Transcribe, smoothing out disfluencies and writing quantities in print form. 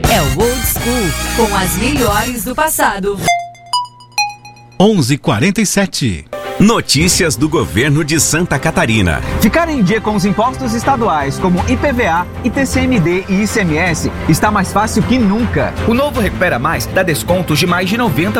É o Old School, com as melhores do passado. 11h47. Notícias do governo de Santa Catarina. Ficar em dia com os impostos estaduais, como IPVA, ITCMD e ICMS, está mais fácil que nunca. O novo Recupera Mais dá descontos de mais de 90%.